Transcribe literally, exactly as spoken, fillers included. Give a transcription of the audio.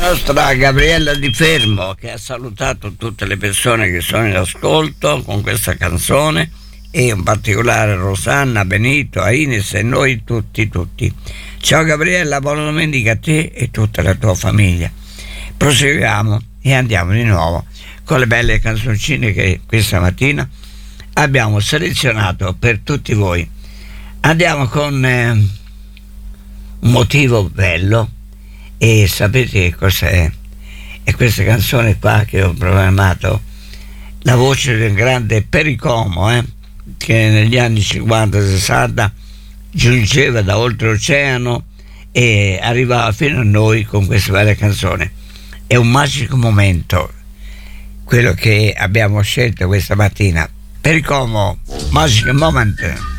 nostra Gabriella Di Fermo, che ha salutato tutte le persone che sono in ascolto con questa canzone, e in particolare Rosanna, Benito, Ines e noi tutti tutti. Ciao Gabriella, buona domenica a te e tutta la tua famiglia. Proseguiamo e andiamo di nuovo con le belle canzoncine che questa mattina abbiamo selezionato per tutti voi. Andiamo con eh, un motivo bello, e sapete che cos'è? È questa canzone qua che ho programmato, la voce del grande Pericomo, eh? che negli anni cinquanta sessanta giungeva da oltreoceano e arrivava fino a noi con questa bella canzone. È un magico momento quello che abbiamo scelto questa mattina. Pericomo, Magic Moment.